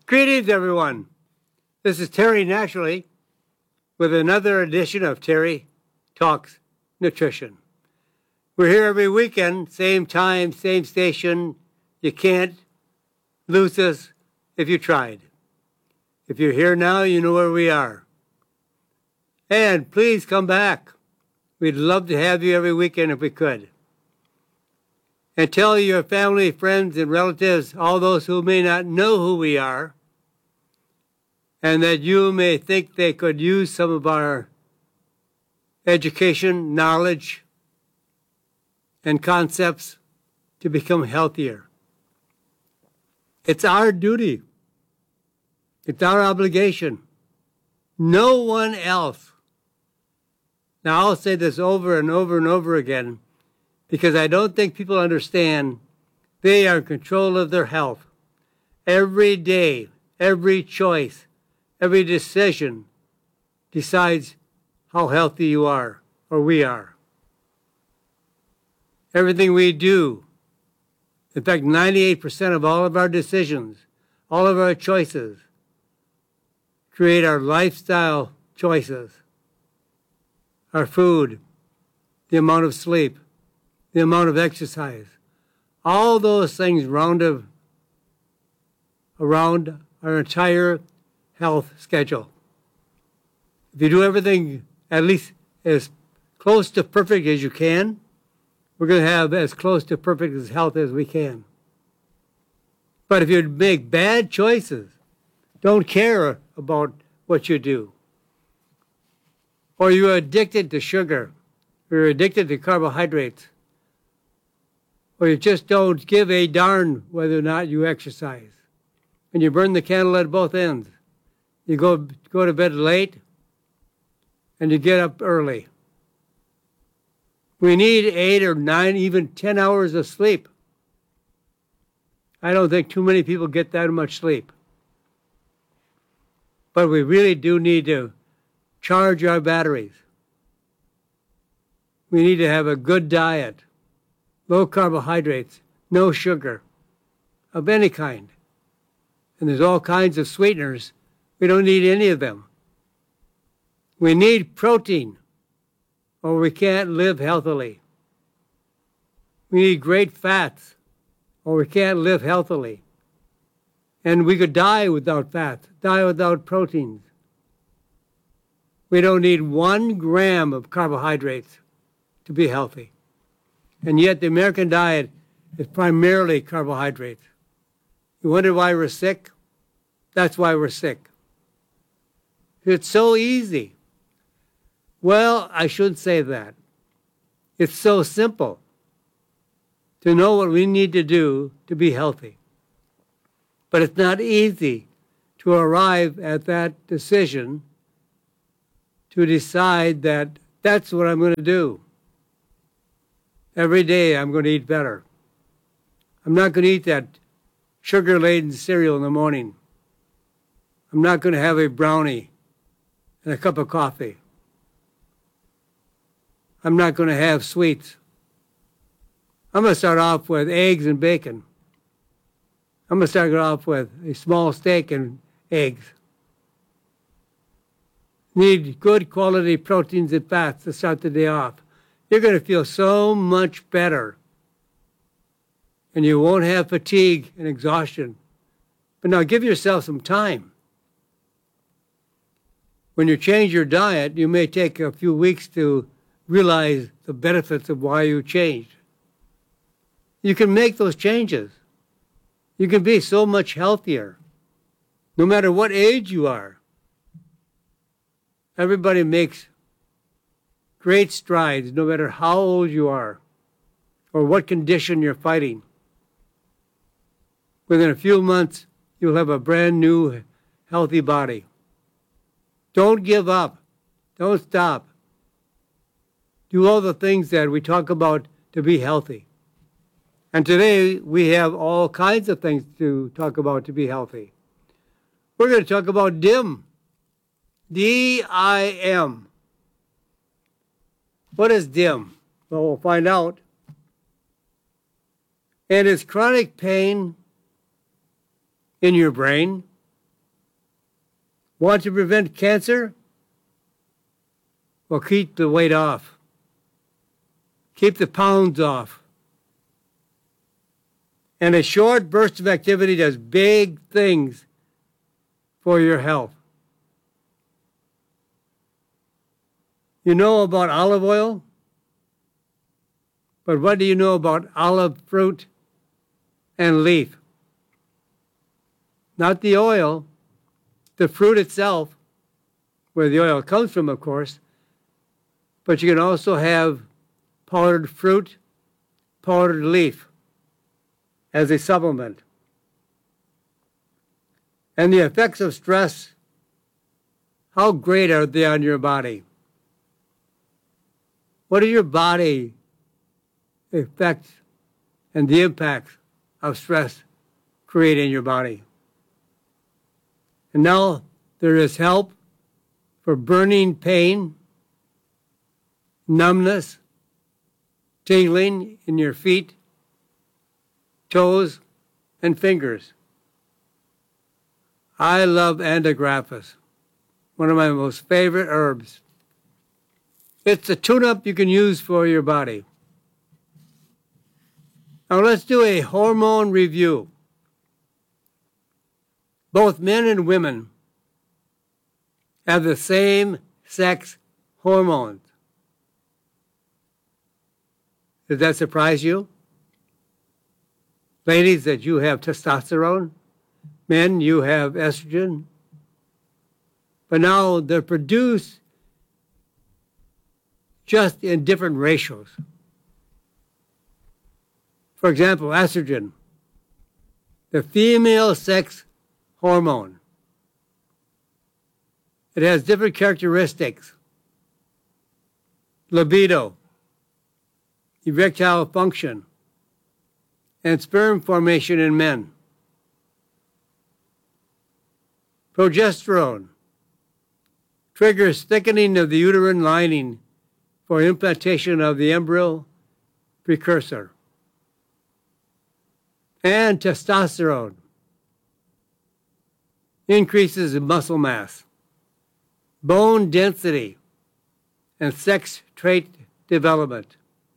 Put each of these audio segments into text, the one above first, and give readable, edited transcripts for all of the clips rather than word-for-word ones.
Greetings, everyone. This is Terry Naturally with another edition of Terry Talks Nutrition. We're here every weekend, same time, same station. You can't lose us if you tried. If you're here now, you know where we are. And please come back. We'd love to have you every weekend if we could. And tell your family, friends, and relatives, all those who may not know who we are, and that you may think they could use some of our education, knowledge, and concepts to become healthier. It's our duty. It's our obligation. No one else. Now, I'll say this over and over and over again because I don't think people understand they are in control of their health. Every day, every choice, every decision decides how healthy you are or we are. Everything we do, in fact, 98% of all of our decisions, all of our choices, create our lifestyle choices, our food, the amount of sleep, the amount of exercise. All those things around our entire health schedule. If you do everything at least as close to perfect as you can, we're going to have as close to perfect as health as we can. But if you make bad choices, don't care about what you do, or you're addicted to sugar, or you're addicted to carbohydrates, or you just don't give a darn whether or not you exercise, and you burn the candle at both ends. You go to bed late, and you get up early. We need 8 or 9, even 10 hours of sleep. I don't think too many people get that much sleep. But we really do need to charge our batteries. We need to have a good diet, low carbohydrates, no sugar of any kind. And there's all kinds of sweeteners. We don't need any of them. We need protein, or we can't live healthily. We need great fats, or we can't live healthily. And we could die without fats, die without proteins. We don't need 1 gram of carbohydrates to be healthy. And yet the American diet is primarily carbohydrates. You wonder why we're sick? That's why we're sick. It's so easy. Well, I shouldn't say that. It's so simple to know what we need to do to be healthy. But it's not easy to arrive at that decision, to decide that that's what I'm going to do. Every day I'm going to eat better. I'm not going to eat that sugar-laden cereal in the morning. I'm not going to have a brownie and a cup of coffee. I'm not going to have sweets. I'm going to start off with eggs and bacon. I'm going to start off with a small steak and eggs. Need good quality proteins and fats to start the day off. You're going to feel so much better. And you won't have fatigue and exhaustion. But now give yourself some time. When you change your diet, you may take a few weeks to realize the benefits of why you changed. You can make those changes. You can be so much healthier, no matter what age you are. Everybody makes great strides, no matter how old you are or what condition you're fighting. Within a few months, you'll have a brand new, healthy body. Don't give up. Don't stop. Do all the things that we talk about to be healthy. And today, we have all kinds of things to talk about to be healthy. We're going to talk about DIM. D-I-M. What is DIM? Well, we'll find out. And it's chronic pain in your brain, Want to prevent cancer? Well, keep the weight off. Keep the pounds off. And a short burst of activity does big things for your health. You know about olive oil? But what do you know about olive fruit and leaf? Not the oil, the fruit itself, where the oil comes from, of course, but you can also have powdered fruit, powdered leaf as a supplement. And the effects of stress, how great are they on your body? What are your body effects and the impacts of stress create in your body? And now there is help for burning pain, numbness, tingling in your feet, toes, and fingers. I love Antigraphis, one of my most favorite herbs. It's a tune-up you can use for your body. Now let's do a hormone review. Both men and women have the same sex hormones. Does that surprise you? Ladies, that you have testosterone. Men, you have estrogen. But now they're produced just in different ratios. For example, estrogen, the female sex hormone. It has different characteristics. Libido, erectile function, and sperm formation in men. Progesterone triggers thickening of the uterine lining for implantation of the embryo precursor. And testosterone increases in muscle mass, bone density, and sex trait development.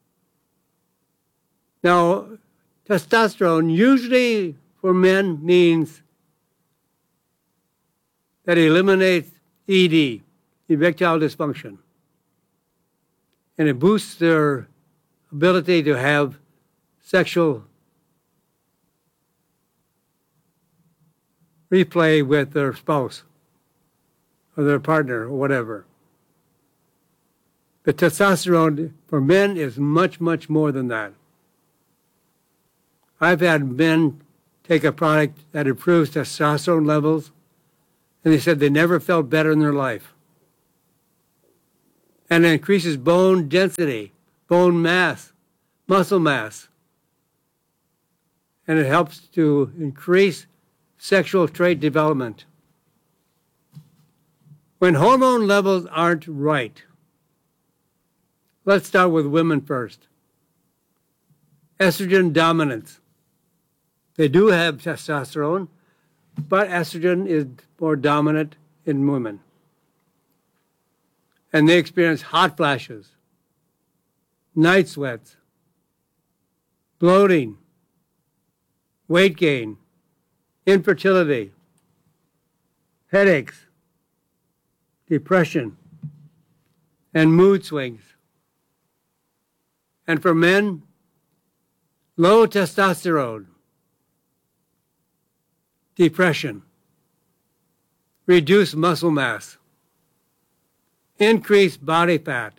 Now, testosterone usually for men means that it eliminates ED, erectile dysfunction, and it boosts their ability to have sexual replay with their spouse or their partner or whatever. The testosterone for men is much, much more than that. I've had men take a product that improves testosterone levels, and they said they never felt better in their life. And it increases bone density, bone mass, muscle mass. And it helps to increase sexual trait development. When hormone levels aren't right, let's start with women first. Estrogen dominance. They do have testosterone, but estrogen is more dominant in women. And they experience hot flashes, night sweats, bloating, weight gain, infertility, headaches, depression, and mood swings. And for men, low testosterone, depression, reduced muscle mass, increased body fat,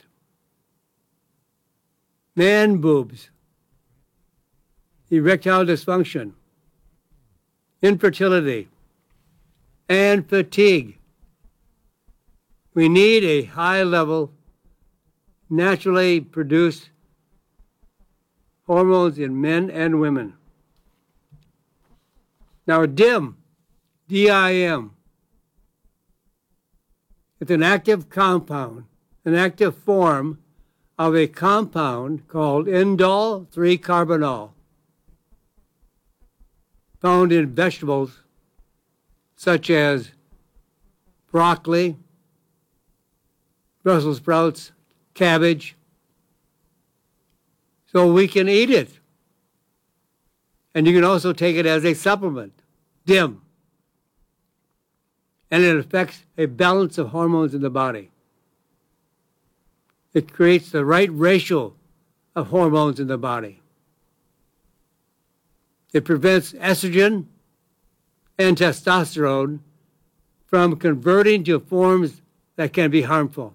man boobs, erectile dysfunction, infertility, and fatigue. We need a high-level, naturally produced hormones in men and women. Now, DIM, D-I-M, it's an active compound, an active form of a compound called indole 3-carbinol, found in vegetables such as broccoli, Brussels sprouts, cabbage, so we can eat it. And you can also take it as a supplement, DIM. And it affects a balance of hormones in the body. It creates the right ratio of hormones in the body. It prevents estrogen and testosterone from converting to forms that can be harmful.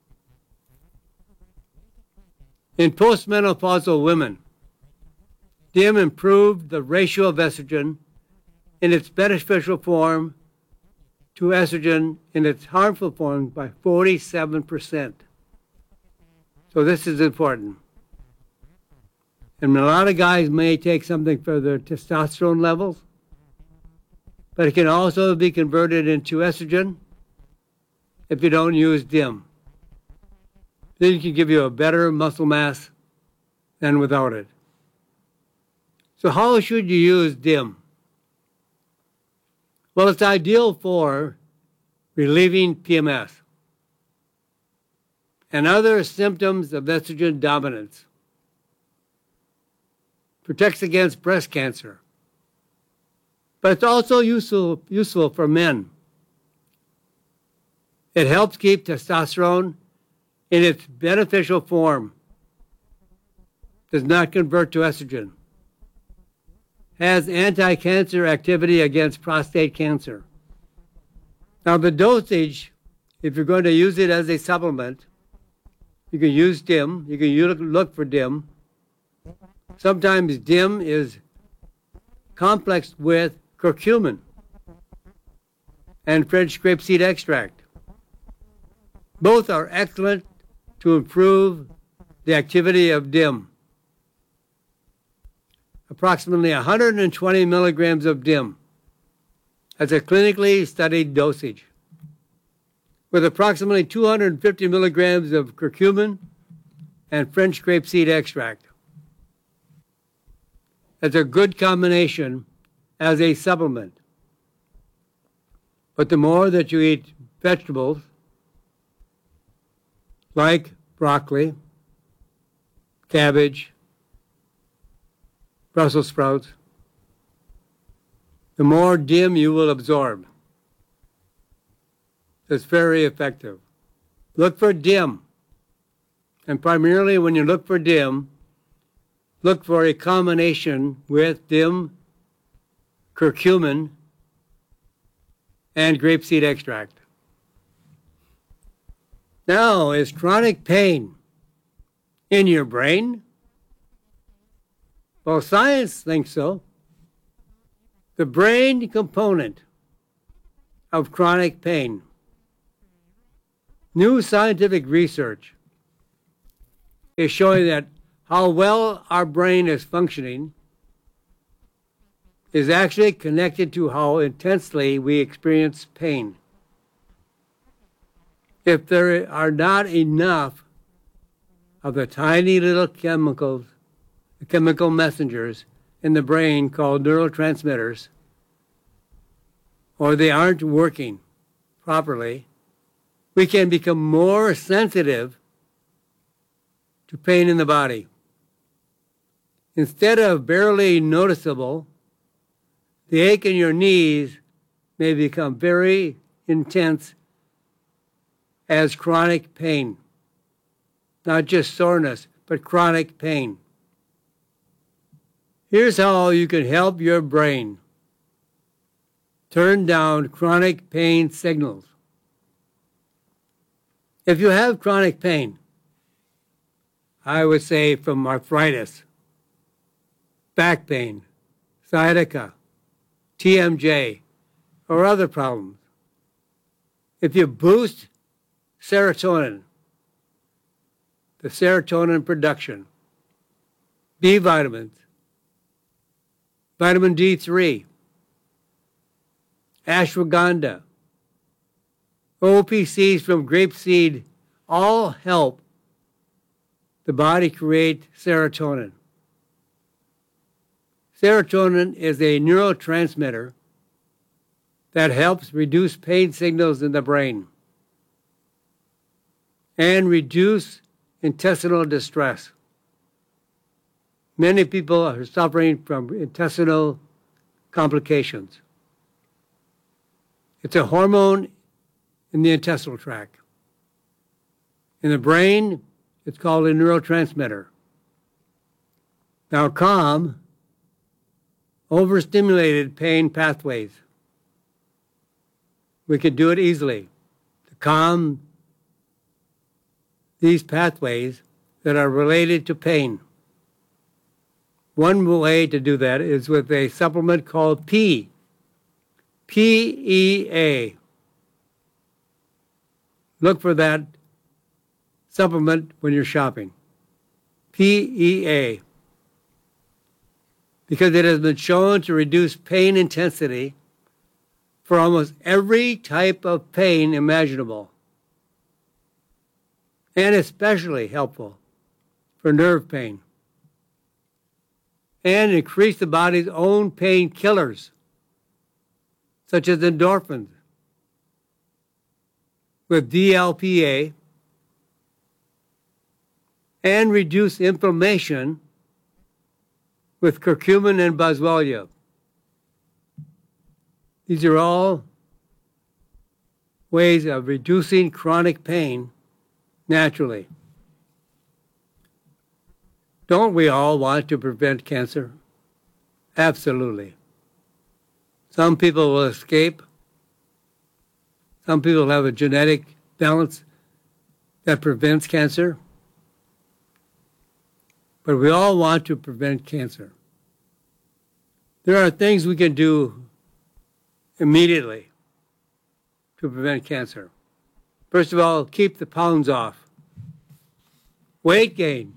In postmenopausal women, DIM improved the ratio of estrogen in its beneficial form to estrogen in its harmful form by 47%. So this is important. And a lot of guys may take something for their testosterone levels, but it can also be converted into estrogen if you don't use DIM. Then it can give you a better muscle mass than without it. So how should you use DIM? Well, it's ideal for relieving PMS and other symptoms of estrogen dominance. Protects against breast cancer. But it's also useful for men. It helps keep testosterone in its beneficial form. Does not convert to estrogen. Has anti-cancer activity against prostate cancer. Now the dosage, if you're going to use it as a supplement, you can use DIM. You can look for DIM. Sometimes DIM is complexed with curcumin and French grapeseed extract. Both are excellent to improve the activity of DIM. Approximately 120 milligrams of DIM as a clinically studied dosage, with approximately 250 milligrams of curcumin and French grapeseed extract. That's a good combination as a supplement. But the more that you eat vegetables, like broccoli, cabbage, Brussels sprouts, the more DIM you will absorb. It's very effective. Look for DIM. And primarily when you look for DIM, look for a combination with DIM, curcumin, and grapeseed extract. Now, is chronic pain in your brain? Well, science thinks so. The brain component of chronic pain. New scientific research is showing that how well our brain is functioning is actually connected to how intensely we experience pain. If there are not enough of the tiny little chemicals, the chemical messengers in the brain called neurotransmitters, or they aren't working properly, we can become more sensitive to pain in the body. Instead of barely noticeable, the ache in your knees may become very intense as chronic pain. Not just soreness, but chronic pain. Here's how you can help your brain turn down chronic pain signals. If you have chronic pain, I would say from arthritis, back pain, sciatica, TMJ, or other problems, if you boost serotonin, the serotonin production, B vitamins, vitamin D3, ashwagandha, OPCs from grapeseed, all help the body create serotonin. Serotonin is a neurotransmitter that helps reduce pain signals in the brain and reduce intestinal distress. Many people are suffering from intestinal complications. It's a hormone in the intestinal tract. In the brain, it's called a neurotransmitter. Now, calm overstimulated pain pathways. We can do it easily to calm these pathways that are related to pain. One way to do that is with a supplement called PEA. Look for that supplement when you're shopping. PEA. Because it has been shown to reduce pain intensity for almost every type of pain imaginable. And especially helpful for nerve pain. And increase the body's own painkillers, such as endorphins, with DLPA, and reduce inflammation with curcumin and boswellia. These are all ways of reducing chronic pain naturally. Don't we all want to prevent cancer? Absolutely. Some people will escape. Some people have a genetic balance that prevents cancer. But we all want to prevent cancer. There are things we can do immediately to prevent cancer. First of all, keep the pounds off. Weight gain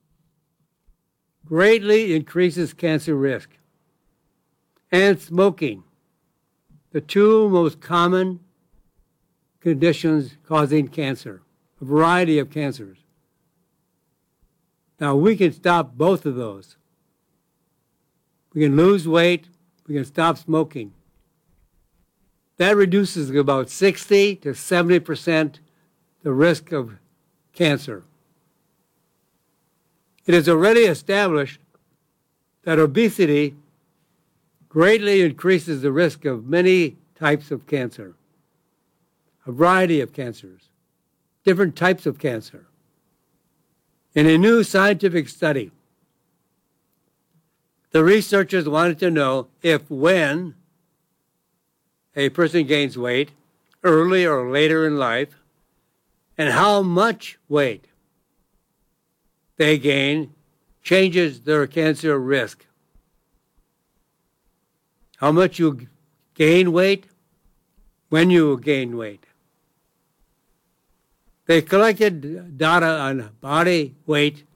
greatly increases cancer risk. And smoking, the two most common conditions causing cancer, a variety of cancers. Now, we can stop both of those. We can lose weight. We can stop smoking. That reduces about 60 to 70% the risk of cancer. It is already established that obesity greatly increases the risk of many types of cancer, a variety of cancers, different types of cancer. In a new scientific study, the researchers wanted to know if when a person gains weight, early or later in life, and how much weight they gain changes their cancer risk. How much you gain weight, when you gain weight. They collected data on body weight